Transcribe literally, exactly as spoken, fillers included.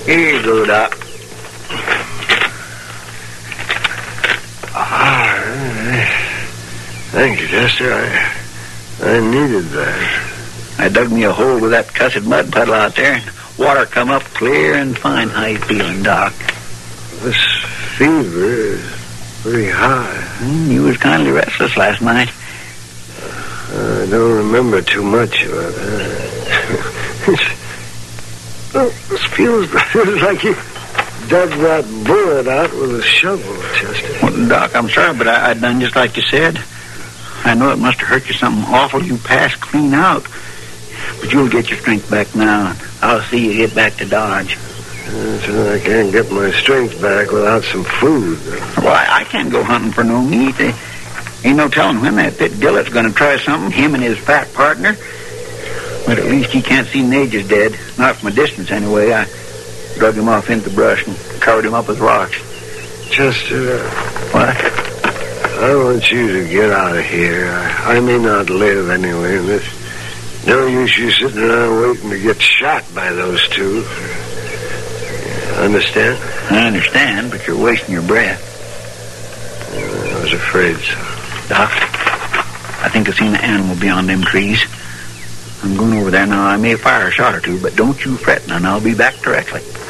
Here you go, Doc. Ah, thank you, Chester. I, I needed that. I dug me a hole with that cussed mud puddle out there, and water come up clear and fine. How you feeling, Doc? This fever is pretty high. Mm, you was kindly restless last night. I don't remember too much about that. This feels, feels like you dug that bullet out with a shovel, Chester. Well, Doc, I'm sorry, but I, I done just like you said. I know it must have hurt you something awful. You passed clean out. But you'll get your strength back now. I'll see you get back to Dodge. Uh, so I can't get my strength back without some food. Well, I, I can't go hunting for no meat. There ain't no telling when that Pit Gillett's going to try something, him and his fat partner. But at least he can't see Nage's dead. Not from a distance, anyway. I drug him off into the brush and covered him up with rocks. Chester, uh, What? I want you to get out of here. I, I may not live anyway, and there's no use you sitting around waiting to get shot by those two. Understand? I understand, but you're wasting your breath. Uh, I was afraid so. Doc, I think I seen the animal beyond them trees. I'm going over there now. I may fire a shot or two, but don't you fret, and I'll be back directly.